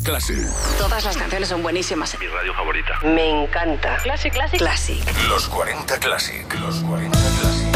Classic. Todas las canciones son buenísimas. Mi radio favorita. Me encanta. Classic, Classic. Classic. Los 40 Classic. Los 40 Classic.